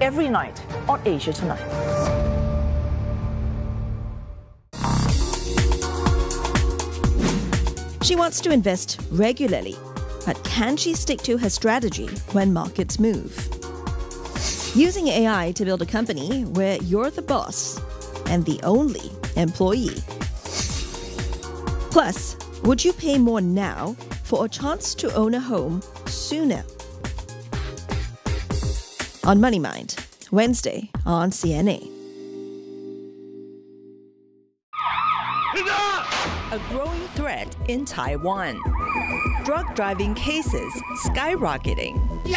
every night on Asia Tonight. She wants to invest regularly, but can she stick to her strategy when markets move? Using AI to build a company where you're the boss and the only employee. Plus, would you pay more now for a chance to own a home sooner? On Money Mind, Wednesday on CNA. A growing threat in Taiwan. Drug driving cases skyrocketing.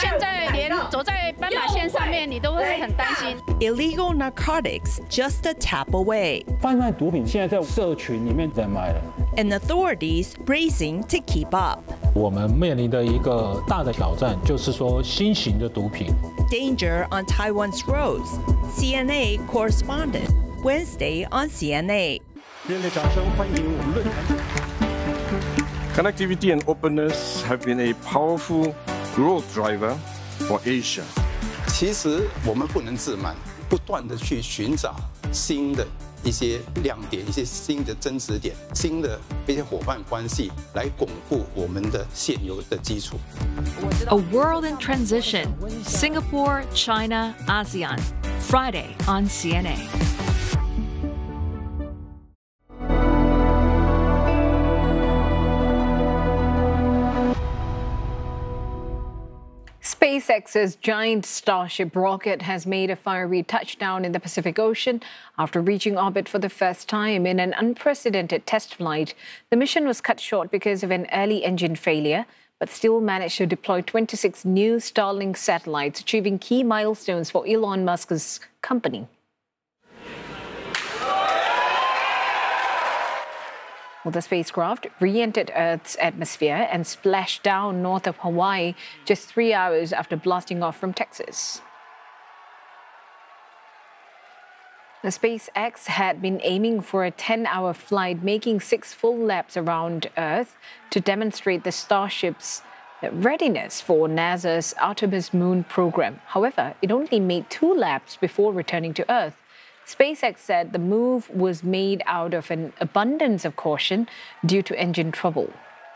Illegal narcotics just a tap away. 贩卖毒品现在在社群里面在卖了。 And authorities racing to keep up. 我们面临的一个大的挑战就是说新型的毒品。 Danger on Taiwan's roads. CNA correspondent. Wednesday on CNA. 热烈掌声欢迎我们论坛。 Connectivity and openness have been a powerful growth driver for Asia. 其实我们不能自满，不断的去寻找新的一些亮点、一些新的增值点、新的一些伙伴关系，来巩固我们的现有的基础。 A world in transition. Singapore, China, ASEAN. Friday on CNA. SpaceX's giant Starship rocket has made a fiery touchdown in the Pacific Ocean after reaching orbit for the first time in an unprecedented test flight. The mission was cut short because of an early engine failure, but still managed to deploy 26 new Starlink satellites, achieving key milestones for Elon Musk's company. Well, the spacecraft re-entered Earth's atmosphere and splashed down north of Hawaii just 3 hours after blasting off from Texas. The SpaceX had been aiming for a 10-hour flight, making 6 full laps around Earth to demonstrate the Starship's readiness for NASA's Artemis moon program. However, it only made 2 laps before returning to Earth. SpaceX said the move was made out of an abundance of caution due to engine trouble.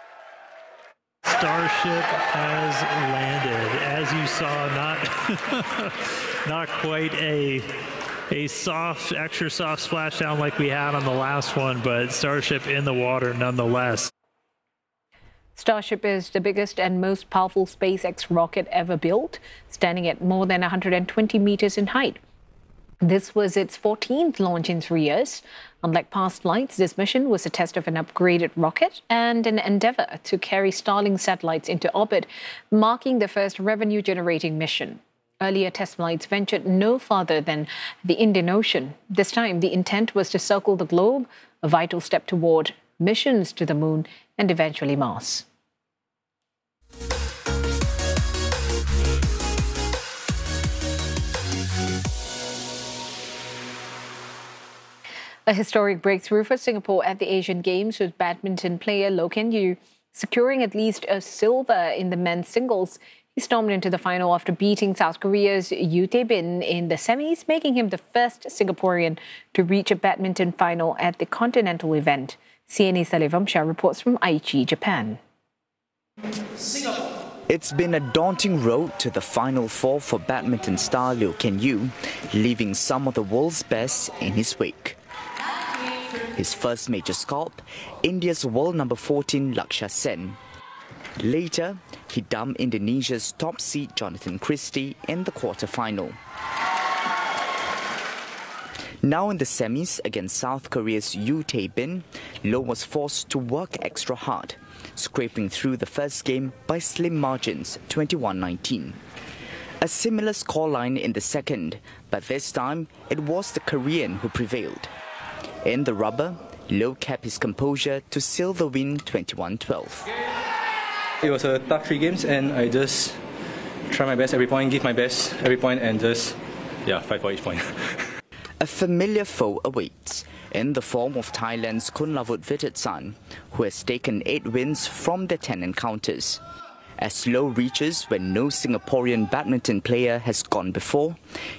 Starship has landed. As you saw, not quite a soft, extra soft splashdown like we had on the last one, but Starship in the water nonetheless. Starship is the biggest and most powerful SpaceX rocket ever built, standing at more than 120 meters in height. This was its 14th launch in 3 years. Unlike past flights, this mission was a test of an upgraded rocket and an endeavor to carry Starlink satellites into orbit, marking the first revenue-generating mission. Earlier test flights ventured no farther than the Indian Ocean. This time, the intent was to circle the globe, a vital step toward missions to the moon and eventually Mars. A historic breakthrough for Singapore at the Asian Games with badminton player Loh Kean Yew securing at least a silver in the men's singles. He stormed into the final after beating South Korea's Yoo Tae-bin in the semis, making him the first Singaporean to reach a badminton final at the continental event. CNA's Saleh Vamsha reports from Aichi, Japan. It's been a daunting road to the Final Four for badminton star Loh Kean Yew, leaving some of the world's best in his wake. His first major scalp, India's world number 14 Lakshya Sen. Later, he dumped Indonesia's top seed Jonathan Christie in the quarter-final. Now in the semis against South Korea's Yoo Tae-bin, Loh was forced to work extra hard, scraping through the first game by slim margins, 21-19. A similar scoreline in the second, but this time it was the Korean who prevailed. In the rubber, Loh kept his composure to seal the win 21-12. It was a tough 3 games and I just try my best every point, give my best every point and just, fight for each point. A familiar foe awaits in the form of Thailand's Kunlavut Vitatsan, who has taken 8 wins from the 10 encounters. As Loh reaches where no Singaporean badminton player has gone before,